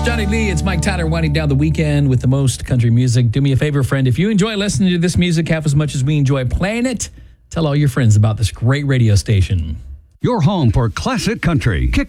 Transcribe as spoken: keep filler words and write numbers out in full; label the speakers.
Speaker 1: Johnny Lee. It's Mike Tyler winding down the weekend with the most country music. Do me a favor, friend. If you enjoy listening to this music half as much as we enjoy playing it, tell all your friends about this great radio station.
Speaker 2: Your home for classic country. Kick